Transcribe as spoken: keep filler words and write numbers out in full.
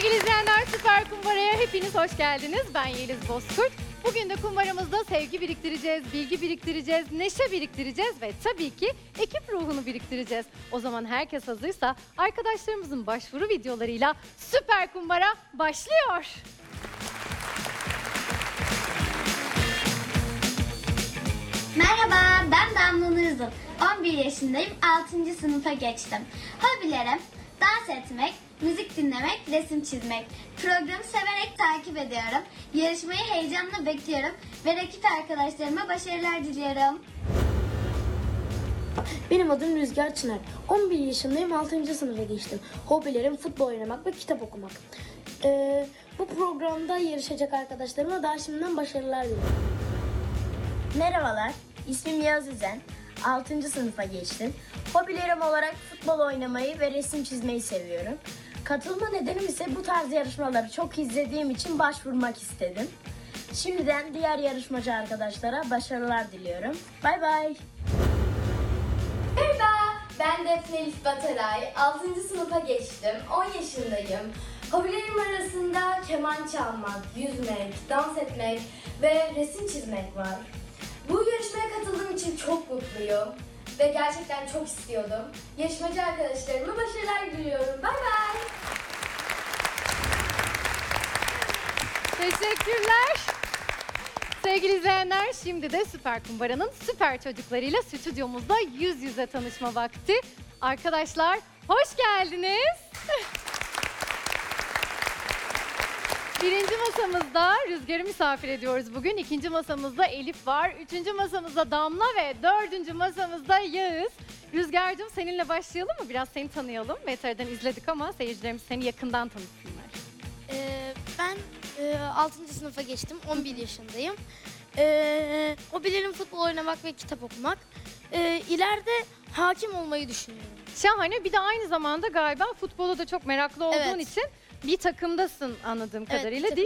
Sevgili izleyenler, Süper Kumbara'ya hepiniz hoş geldiniz. Ben Yeliz Bozkurt. Bugün de kumbaramızda sevgi biriktireceğiz, bilgi biriktireceğiz, neşe biriktireceğiz ve tabii ki ekip ruhunu biriktireceğiz. O zaman herkes hazırsa arkadaşlarımızın başvuru videolarıyla Süper Kumbara başlıyor. Merhaba, ben Damla Nurzul. on bir yaşındayım, altıncı sınıfa geçtim. Hobilerim dans etmek, müzik dinlemek, resim çizmek. Programı severek takip ediyorum. Yarışmayı heyecanla bekliyorum ve rakip arkadaşlarıma başarılar diliyorum. Benim adım Rüzgar Çınar. on bir yaşındayım, altıncı sınıfa geçtim. Hobilerim futbol oynamak ve kitap okumak. Ee, bu programda yarışacak arkadaşlarıma daha şimdiden başarılar diliyorum. Merhabalar, ismim Yağız Üzen. altıncı sınıfa geçtim. Hobilerim olarak futbol oynamayı ve resim çizmeyi seviyorum. Katılma nedenim ise bu tarz yarışmaları çok izlediğim için başvurmak istedim. Şimdiden diğer yarışmacı arkadaşlara başarılar diliyorum. Bay bay. Merhaba, ben Defne Elif Bataray. altıncı sınıfa geçtim. on yaşındayım. Hobilerim arasında keman çalmak, yüzmek, dans etmek ve resim çizmek var. Bu yarışmaya katıldığım için çok mutluyum ve gerçekten çok istiyordum. Yarışmacı arkadaşlarıma başarılar diliyorum. Bay bay. Teşekkürler. Sevgili izleyenler, şimdi de Süper Kumbara'nın süper çocuklarıyla stüdyomuzda yüz yüze tanışma vakti. Arkadaşlar, hoş geldiniz. Birinci masamızda Rüzgar'ı misafir ediyoruz bugün. İkinci masamızda Elif var. Üçüncü masamızda Damla ve dördüncü masamızda Yağız. Rüzgar'cığım, seninle başlayalım mı? Biraz seni tanıyalım. V T R'den izledik ama seyircilerimiz seni yakından tanısınlar. Ee, ben e, altıncı sınıfa geçtim, on bir yaşındayım. Ee, hobilerim futbol oynamak ve kitap okumak. Ee, ileride hakim olmayı düşünüyorum. Şahane. Bir de aynı zamanda galiba futbola da çok meraklı olduğun Evet. için bir takımdasın anladığım Evet, kadarıyla, bir değil